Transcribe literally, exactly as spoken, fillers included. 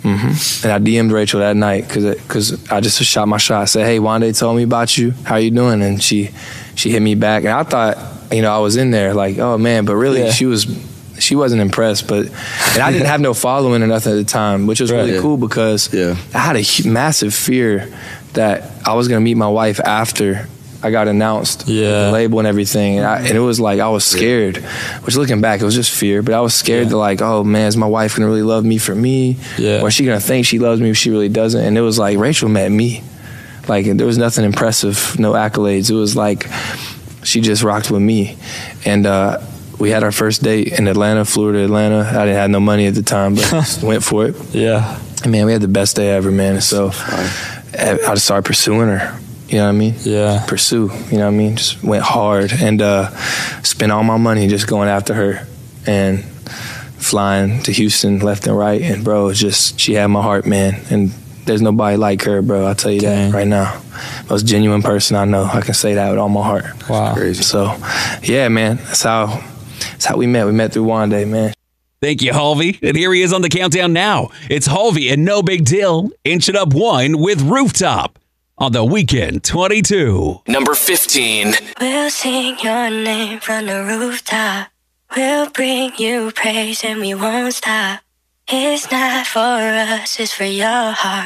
Mm-hmm. And I D M'd Rachel that night because because I just shot my shot. I said, hey, Wande told me about you. How you doing? And she she hit me back. And I thought, you know, I was in there like, oh, man. But really, yeah. she was she wasn't impressed. But and I didn't have no following or nothing at the time, which was right, really yeah. cool because yeah. I had a massive fear that I was going to meet my wife after I got announced, yeah. the label and everything, and, I, and it was like I was scared. Which, looking back, it was just fear. But I was scared yeah. to like, oh man, is my wife gonna really love me for me, yeah. or is she gonna think she loves me if she really doesn't? And it was like Rachel met me, like there was nothing impressive, no accolades. It was like she just rocked with me, and uh, we had our first date in Atlanta, Florida, Atlanta. I didn't have no money at the time, but just went for it. Yeah, and man, we had the best day ever, man. So I just started pursuing her. You know what I mean? Yeah. Pursue, you know what I mean? Just went hard and uh, spent all my money just going after her and flying to Houston left and right. And, bro, it's just, she had my heart, man. And there's nobody like her, bro. I'll tell you Dang. that right now. Most genuine person I know. I can say that with all my heart. Wow. That's crazy. So, yeah, man, that's how, that's how we met. We met through Wande, man. Thank you, Halvey. And here he is on the countdown now. It's Halvey and No Big Deal, Inch It Up One with Rooftop. On the Weekend twenty-two. Number fifteen. We'll sing your name from the rooftop. We'll bring you praise and we won't stop. It's not for us, it's for your heart.